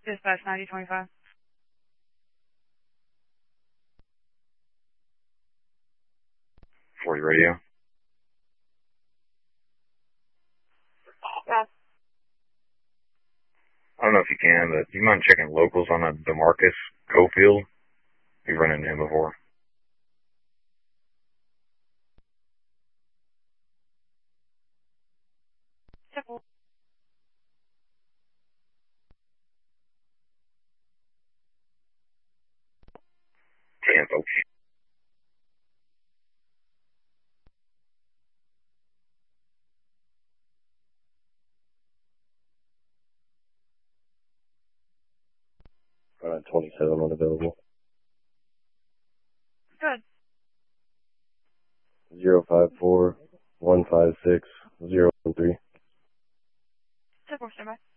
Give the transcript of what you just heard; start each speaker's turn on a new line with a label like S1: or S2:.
S1: Dispatch 9025.
S2: For your radio.
S1: Yeah.
S2: I don't know if you can, but do you mind checking locals on a DeMarcus Cofield? You've run into him before.
S1: Simple.
S2: Can't, okay.
S3: All right, 27 unavailable.
S1: Good.
S3: 054 156 013.
S1: Simple, standby.